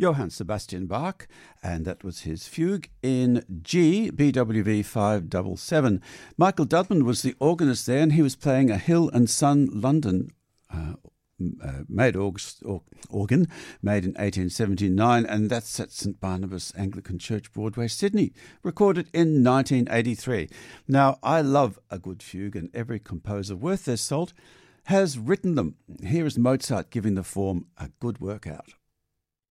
Johann Sebastian Bach, and that was his fugue in G, BWV 577. Michael Dudman was the organist there, and he was playing a Hill and Son London organ, made in 1879, and that's at St Barnabas Anglican Church, Broadway, Sydney, recorded in 1983. Now, I love a good fugue, and every composer worth their salt has written them. Here is Mozart giving the form a good workout.